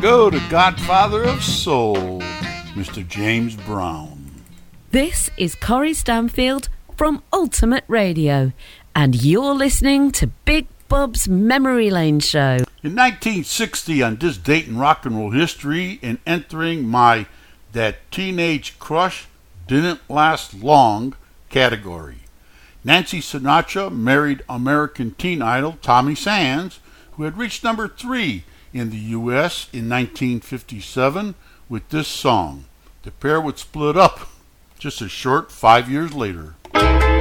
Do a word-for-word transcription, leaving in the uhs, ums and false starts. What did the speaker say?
go to Godfather of Soul, Mister James Brown. This is Corrie Stanfield from Ultimate Radio, and you're listening to Big Bob's Memory Lane Show. In nineteen sixty, on this date in rock and roll history, and entering my That Teenage Crush Didn't Last Long category, Nancy Sinatra married American teen idol Tommy Sands, who had reached number three in the U S in nineteen fifty-seven with this song. The pair would split up just a short five years later.